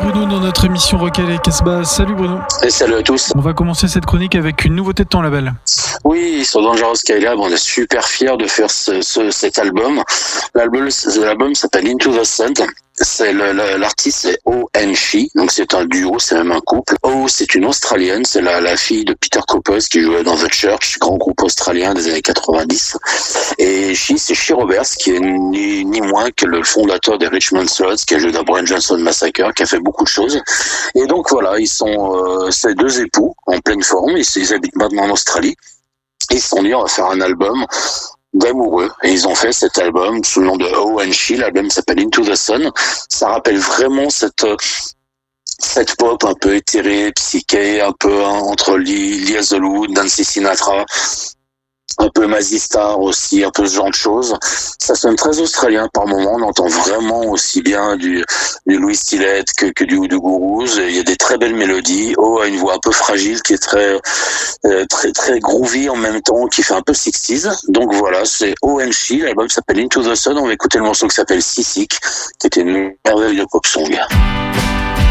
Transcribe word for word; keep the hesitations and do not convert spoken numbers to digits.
Bruno dans notre émission Rock et Casbah. Salut Bruno. Et salut à tous. On va commencer cette chronique avec une nouveauté de ton label. Oui, sur Dangerous Skylab, on est super fiers de faire ce, ce, cet album. L'album, l'album s'appelle Into the Sun. C'est le, le, l'artiste c'est O and She, donc c'est un duo, c'est même un couple. O, c'est une Australienne, c'est la, la fille de Peter Koppes qui jouait dans The Church, grand groupe australien des années quatre-vingt-dix. Et She, c'est She Roberts, qui est ni, ni moins que le fondateur des Richmond Sluts, qui a joué dans Brian Johnson Massacre, qui a fait beaucoup de choses. Et donc voilà, ils sont euh, ces deux époux en pleine forme, ils, ils habitent maintenant en Australie. Et ils se sont dit, on va faire un album d'amoureux. Et ils ont fait cet album sous le nom de O and She. L'album s'appelle Into the Sun. Ça rappelle vraiment cette, cette pop un peu éthérée, psyché, un peu hein, entre Lee Hazlewood, Nancy Sinatra, un peu Mazzy Star aussi, un peu ce genre de choses. Ça sonne très australien par moment. On entend vraiment aussi bien du, du Louis Stillett que, que du Hoodoo Gurus. Il y a des très belles mélodies. Oh a une voix un peu fragile qui est très, euh, très, très groovy en même temps, qui fait un peu sixties. Donc voilà, c'est O and She. L'album s'appelle Into the Sun. On va écouter le morceau qui s'appelle Seasick, qui était une merveille de pop song.